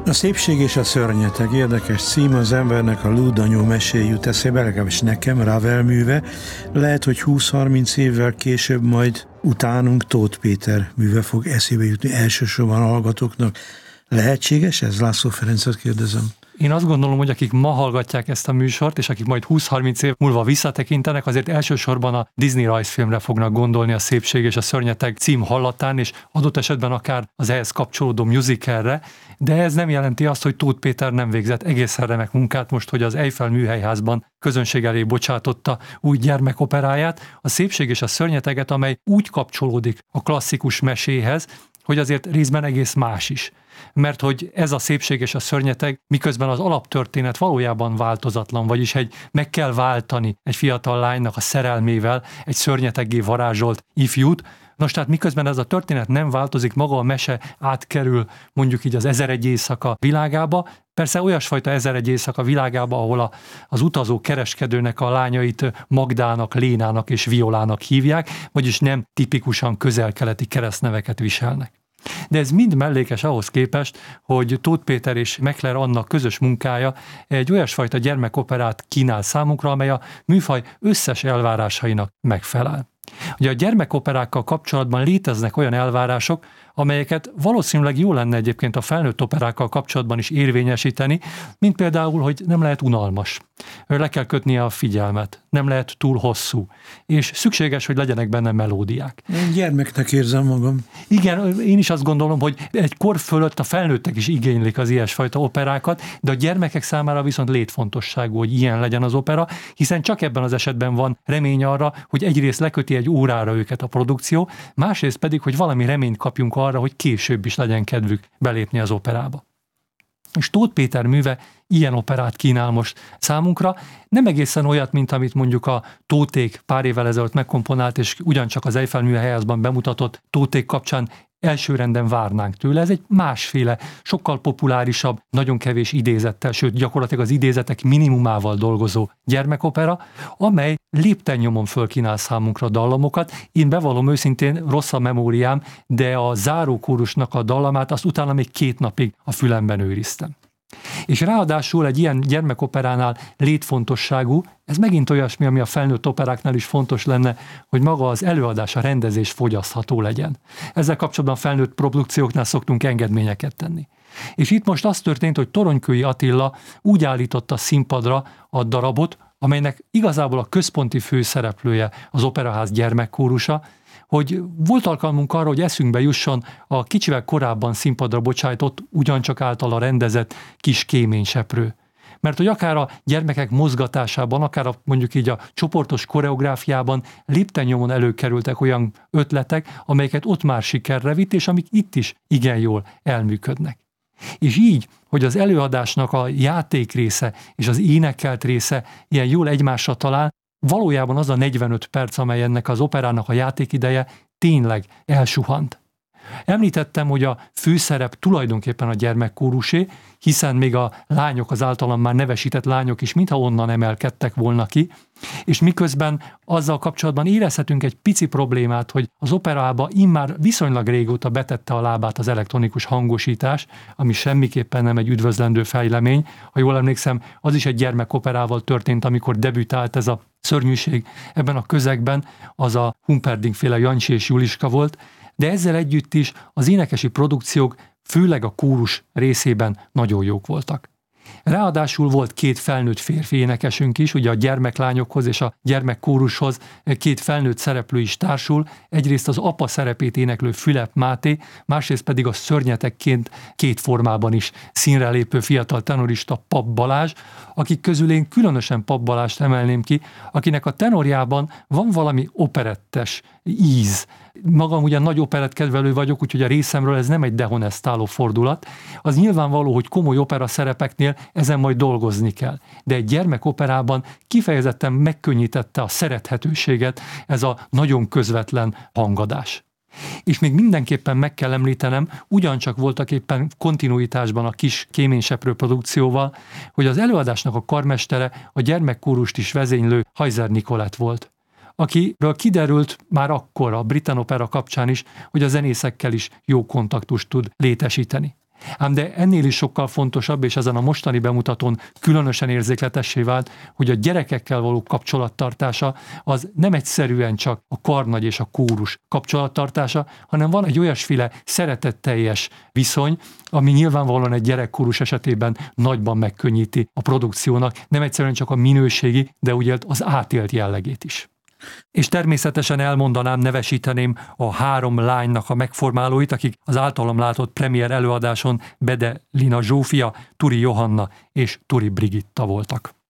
A szépség és a szörnyeteg érdekes cím, az embernek a Lúdanyó meséje jut eszébe, legalábbis nekem, Ravel műve. Lehet, hogy 20-30 évvel később majd utánunk Tóth Péter műve fog eszébe jutni elsősorban a hallgatóknak. Lehetséges ez? László Ferencet kérdezem. Én azt gondolom, hogy akik ma hallgatják ezt a műsort, és akik majd 20-30 év múlva visszatekintenek, azért elsősorban a Disney rajzfilmre fognak gondolni, a Szépség és a szörnyeteg cím hallatán, és adott esetben akár az ehhez kapcsolódó musicalre, de ez nem jelenti azt, hogy Tóth Péter nem végzett egészen remek munkát most, hogy az Eiffel műhelyházban közönség elé bocsátotta új gyermekoperáját, a Szépség és a szörnyeteget, amely úgy kapcsolódik a klasszikus meséhez, hogy azért részben egész más is. Mert hogy ez a Szépség és a szörnyeteg, miközben az alaptörténet valójában változatlan, vagyis meg kell váltani egy fiatal lánynak a szerelmével egy szörnyeteggé varázsolt ifjút. Nos, tehát miközben ez a történet nem változik, maga a mese átkerül mondjuk így az 1001 éjszaka világába, persze olyasfajta 1001 éjszaka világába, ahol az utazó kereskedőnek a lányait Magdának, Lénának és Violának hívják, vagyis nem tipikusan közel-keleti keresztneveket viselnek. De ez mind mellékes ahhoz képest, hogy Tóth Péter és Meckler Anna közös munkája egy olyasfajta gyermekoperát kínál számunkra, amely a műfaj összes elvárásainak megfelel. Ugye a gyermekoperákkal kapcsolatban léteznek olyan elvárások, amelyeket valószínűleg jó lenne egyébként a felnőtt operákkal kapcsolatban is érvényesíteni, mint például, hogy nem lehet unalmas, le kell kötnie a figyelmet, nem lehet túl hosszú, és szükséges, hogy legyenek benne melódiák. Én gyermeknek érzem magam. Igen, én is azt gondolom, hogy egy kor fölött a felnőttek is igénylik az ilyesfajta operákat, de a gyermekek számára viszont létfontosságú, hogy ilyen legyen az opera, hiszen csak ebben az esetben van remény arra, hogy egyrészt leköti egy órára őket a produkció, másrészt pedig, hogy valami reményt kapjunk arra, hogy később is legyen kedvük belépni az operába. És Tóth Péter műve ilyen operát kínál most számunkra, nem egészen olyat, mint amit mondjuk a Tóték pár évvel ezelőtt megkomponált, és ugyancsak az Eiffel műhelyházban bemutatott Tóték kapcsán elsőrenden várnánk tőle. Ez egy másféle, sokkal populárisabb, nagyon kevés idézettel, sőt gyakorlatilag az idézetek minimumával dolgozó gyermekopera, amely lépten-nyomon fölkínál számunkra dallamokat. Én bevallom őszintén, rossz a memóriám, de a zárókórusnak a dallamát azt utána még 2 napig a fülemben őriztem. És ráadásul egy ilyen gyermekoperánál létfontosságú, ez megint olyasmi, ami a felnőtt operáknál is fontos lenne, hogy maga az előadás, a rendezés fogyasztható legyen. Ezzel kapcsolatban felnőtt produkcióknál szoktunk engedményeket tenni. És itt most az történt, hogy Toronykői Attila úgy állította színpadra a darabot, amelynek igazából a központi főszereplője az Operaház gyermekkórusa, hogy volt alkalmunk arra, hogy eszünkbe jusson a kicsivel korábban színpadra bocsájtott, ugyancsak általa rendezett kis kéményseprő. Mert hogy akár a gyermekek mozgatásában, akár mondjuk így a csoportos koreográfiában lépten nyomon előkerültek olyan ötletek, amelyeket ott már sikerre vitt, és amik itt is igen jól elműködnek. És így, hogy az előadásnak a játék része és az énekelt része ilyen jól egymásra talál, valójában az a 45 perc, amely ennek az operának a játékideje tényleg elsuhant. Említettem, hogy a főszerep tulajdonképpen a gyermekkórusé, hiszen még a lányok, az általam már nevesített lányok is mintha onnan emelkedtek volna ki, és miközben azzal kapcsolatban érezhetünk egy pici problémát, hogy az operába immár viszonylag régóta betette a lábát az elektronikus hangosítás, ami semmiképpen nem egy üdvözlendő fejlemény. Ha jól emlékszem, az is egy gyermekoperával történt, amikor debütált ez a szörnyűség ebben a közegben, az a Humperdinck-féle Jancsi és Juliska volt, de ezzel együtt is az énekesi produkciók főleg a kórus részében nagyon jók voltak. Ráadásul volt 2 felnőtt férfi énekesünk is, ugye a gyermeklányokhoz és a gyermekkórushoz 2 felnőtt szereplő is társul, egyrészt az apa szerepét éneklő Fülep Máté, másrészt pedig a szörnyetekként 2 formában is színre lépő fiatal tenorista Papp Balázs, akik közül én különösen Papp Balázst emelném ki, akinek a tenorjában van valami operettes íz. Magam ugyan nagy operettkedvelő vagyok, úgyhogy a részemről ez nem egy dehonestáló fordulat. Az nyilvánvaló, hogy komoly opera szerepeknél ezen majd dolgozni kell. De egy gyermekoperában kifejezetten megkönnyítette a szerethetőséget ez a nagyon közvetlen hangadás. És még mindenképpen meg kell említenem, ugyancsak voltak éppen kontinuitásban a kis kéményseprő produkcióval, hogy az előadásnak a karmestere a gyermekkórust is vezénylő Hajzer Nikolett volt, akiről kiderült már akkor a Britten Opera kapcsán is, hogy a zenészekkel is jó kontaktust tud létesíteni. Ám de ennél is sokkal fontosabb, és ezen a mostani bemutatón különösen érzékletessé vált, hogy a gyerekekkel való kapcsolattartása az nem egyszerűen csak a karnagy és a kórus kapcsolattartása, hanem van egy olyasféle szeretetteljes viszony, ami nyilvánvalóan egy gyerekkórus esetében nagyban megkönnyíti a produkciónak, nem egyszerűen csak a minőségi, de ugye az átélt jellegét is. És természetesen elmondanám, nevesíteném a 3 lánynak a megformálóit, akik az általam látott premier előadáson Bede Lina Zsófia, Turi Johanna és Turi Brigitta voltak.